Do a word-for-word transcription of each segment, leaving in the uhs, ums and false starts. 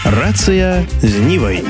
Рацыя з Нівай.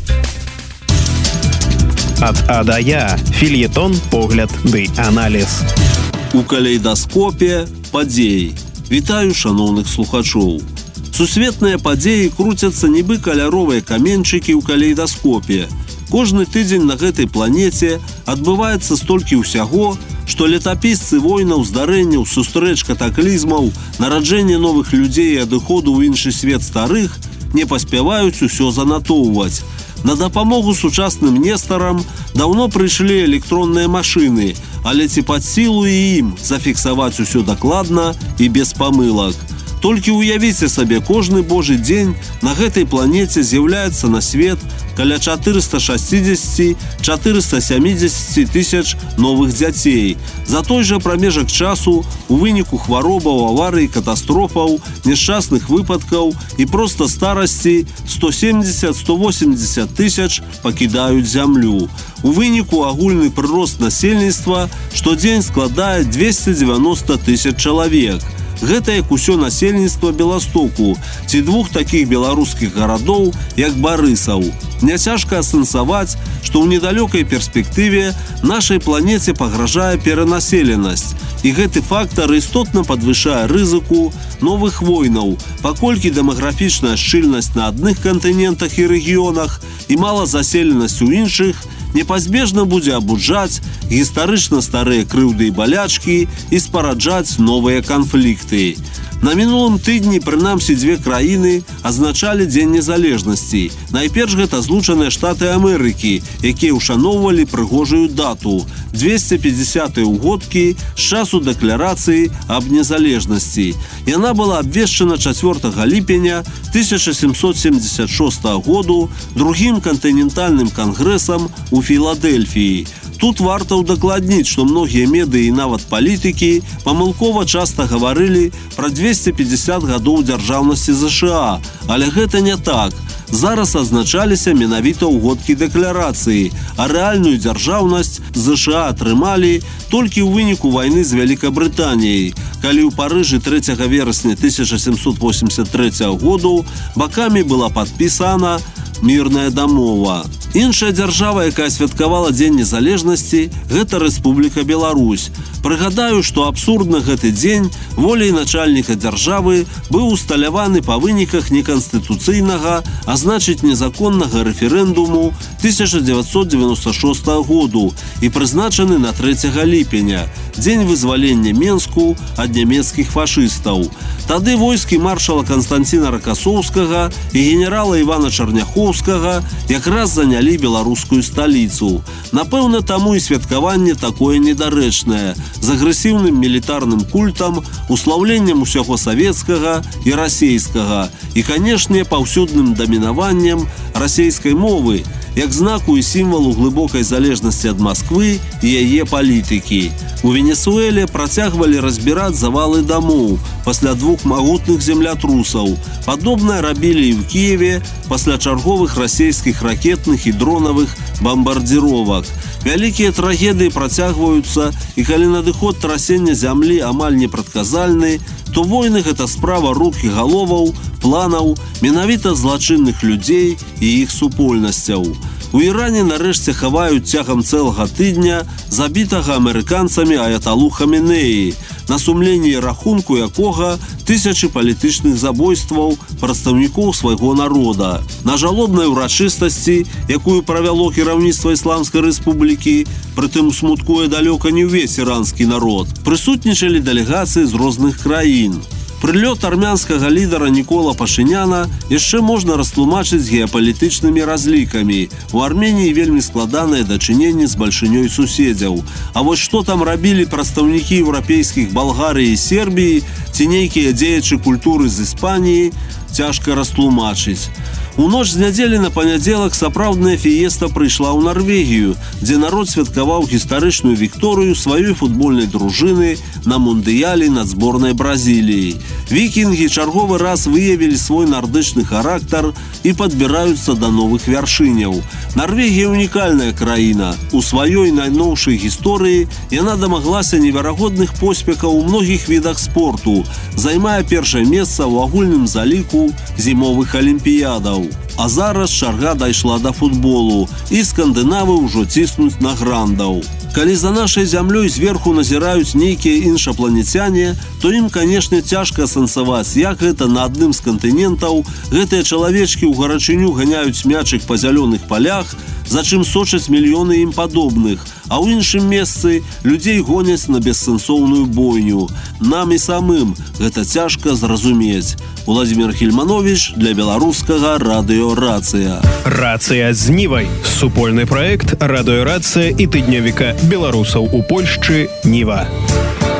Ад А да Я. Фельетон, погляд ды аналіз. У калейдаскопе падзей. Вітаю шаноўных слухачоў. Сусветныя падзеі круцяцца нібы каляровыя каменьчыкі ў калейдаскопе. Кожны тыдзень на гэтай планеце адбываецца столькі ўсяго, што летапісцы войнаў, здарэнняў, сустрэч, катаклізмаў, нараджэння новых людзей і адыходу ў іншы свет старых не паспяваюць усё занатоўваць. На дапамогу сучасным нестарам даўно прыйшлі электронныя машыны, але ці пад сілу і ім зафіксаваць усё дакладна і без памылак. Толькі ўявіце сабе, кожны божы дзень на гэтай планеце з'яўляецца на свет каля чатырыста шэсцьдзесят - чатырыста сямдзесят тысяч новых дзяцей. За той жа прамежак часу у выніку хваробаў, аварый, катастрофаў, няшчасных выпадкаў і проста старасці сто семьдесят - сто восемьдесят тысяч пакідаюць зямлю. У выніку агульны прырост насельніцтва штодзень складае двести девяносто тысяч чалавек. Гэта як усё насельніцтва Беластоку ці двух такіх беларускіх гарадоў, як Барысаў. Няцяжка асэнсаваць, што ў недалёкай перспектыве нашай планеце пагражае перанаселенасць. І гэты фактар істотна падвышае рызыку новых войнаў, паколькі дэмаграфічная шчыльнасць на адных кантынентах і рэгіёнах і малазаселенасць у іншых непазбежна будзе абуджаць гістарычна старыя крыўды і балячкі і спараджаць новыя канфлікты. На мінулым тыдні, прынамсі, дзве краіны адзначалі Дзень незалежнасці. Найперш гэта Злучаныя Штаты Амерыкі, якія ўшаноўвалі прыгожую дату – двесце пятьдесятыя ўгодкі з часу дэкларацыі аб незалежнасці. Яна была абвешчана чацвёртага ліпеня тысяча сямсот семьдесят шостага году другім кантынентальным кангрэсам у Філадэльфіі. Тут варта ўдакладніць, што многія медыі і нават палітыкі памылкова часта гаварылі пра двесце пятьдесят гадоў дзяржаўнасці ЗША, але гэта не так. Зараз адзначаліся менавіта ўгодкі дэкларацыі, а рэальную дзяржаўнасць ЗША атрымалі толькі ў выніку вайны з Вялікабрытаніяй, калі ў Парыжы трэцяга верасня тысяча сямсот восемьдесят трэцяга году бакамі была падпісана мірная дамова. Іншая дзяржава, якая святкавала Дзень незалежнасці, гэта Рэспубліка Беларусь. Прыгадаю, што абсурдна гэты дзень воляй начальніка дзяржавы быў усталяваны па выніках неканстытуцыйнага, а значыць незаконнага рэферэндуму тысяча дзевяцьсот дзевяносто шостага году і прызначаны на трэцяга ліпеня, дзень вызвалення Менску ад нямецкіх фашыстаў. Тады войскі маршала Канстанціна Ракасоўскага і генерала Івана Чарняхоўскага якраз занялі беларускую сталіцу. Напэўна, таму і святкаванне такое недарэчнае, з агрэсіўным мілітарным культам, услаўленнем усяго савецкага і расейскага і, канешне, паўсюдным дамінаваннем расейскай мовы, як знаку і сімвалу глыбокай залежнасці ад Масквы і яе палітыкі. У Венесуэле працягвалі разбіраць завалы дамоў пасля двух магутных землятрусаў. Падобнае рабілі і ў Кіеве пасля чарговых расейскіх ракетных і дронавых бамбардзіровак. Вялікія трагедыі працягваюцца, і калі надыход трасення зямлі амаль непрадказальны, то войны гэта справа рук і галоваў, планаў, менавіта злачынных людзей і іх супольнасцяў. У Іране нарэшце хаваюць цягам цэлага тыдня забітага амерыканцамі аяталу Хаменеі, на сумленні і рахунку якога тысячы палітычных забойстваў прадстаўнікоў свайго народа. На жалобнай урачыстасці, якую правяло кіраўніцтва Ісламскай рэспублікі, прытым смуткуе далёка не ўвесь іранскі народ, прысутнічалі дэлегацыі з розных краін. Прылёт армянскага лідара Нікола Пашыняна яшчэ можна растлумачыць геапалітычнымі разлікамі. У Арменіі вельмі складанае дачыненне з бальшынёй суседзяў. А вось што там рабілі прадстаўнікі еўрапейскіх Балгарыі і Сербіі ці нейкія дзеячы культуры з Іспаніі, цяжка растлумачыць. У ноч з нядзелі на панядзелак сапраўдная фіеста прыйшла ў Нарвегію, дзе народ святкаваў гістарычную вікторыю сваёй футбольнай дружыны на мундыяле над зборнай Бразіліі. Вікінгі чарговы раз выявілі свой нардычны характар і падбіраюцца да новых вяршыняў. Нарвегія унікальная краіна. У сваёй найноўшай гісторыі яна дамаглася неверагодных поспехаў у многіх відах спорту, займае першае месца ў агульным заліку зімовых алімпіядаў. А зараз чарга дайшла да футболу, і скандынавы ўжо ціснуць на грандаў. Калі за нашай зямлёй зверху назіраюць нейкія іншапланецяне, то ім, канешне, цяжка асэнсаваць, як гэта на адным з кантынентаў гэтыя чалавечкі ў гарачыню ганяюць мячык па зялёных палях, за чым сочаць мільёны ім падобных, а ў іншым месцы людзей гоняць на бессэнсоўную бойню. Нам і самым гэта цяжка зразумець. Владимир Хельманович для беларускага радыё «Рацыя». «Рацыя з Нівай» – супольны праект радыё «Рацыя» і тыднёвіка беларусаў у Польшчы «Ніва».